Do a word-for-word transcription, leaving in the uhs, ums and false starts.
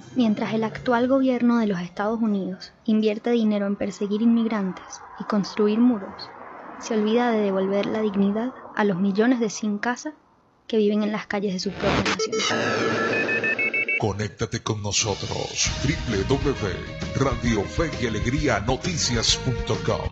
Mientras el actual gobierno de los Estados Unidos invierte dinero en perseguir inmigrantes y construir muros, se olvida de devolver la dignidad a los millones de sin casa que viven en las calles de su propia nación. Conéctate con nosotros, doble u doble u doble u punto radio fe y alegría noticias punto com.